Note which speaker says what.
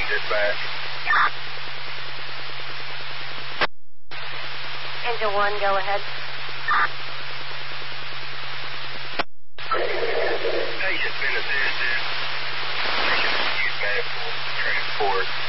Speaker 1: dispatch.
Speaker 2: Engine 1, go ahead.
Speaker 1: Patient Benedict is use medical transport.